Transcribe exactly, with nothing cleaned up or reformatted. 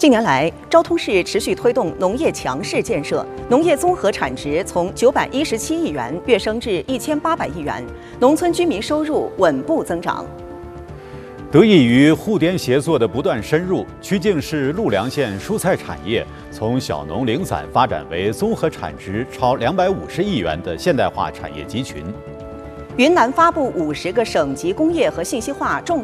近年来，昭通市持续推动农业强市建设，农业综合产值从九百一十七亿元跃升至一千八百亿元，农村居民收入稳步增长。 得益于互联协作的不断深入，曲靖市陆良县蔬菜产业从小农零散发展为综合产值超两百五十亿元的现代化产业集群。 云南发布五十个省级工业和信息化重